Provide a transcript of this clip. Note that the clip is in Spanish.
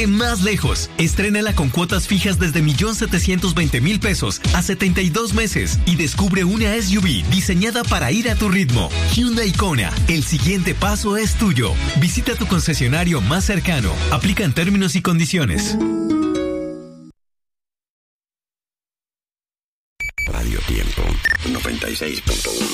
Más lejos. Estrénala con cuotas fijas desde 1,720,000 pesos a 72 meses y descubre una SUV diseñada para ir a tu ritmo. Hyundai Kona. El siguiente paso es tuyo. Visita tu concesionario más cercano. Aplican términos y condiciones. Radio Tiempo 96.1.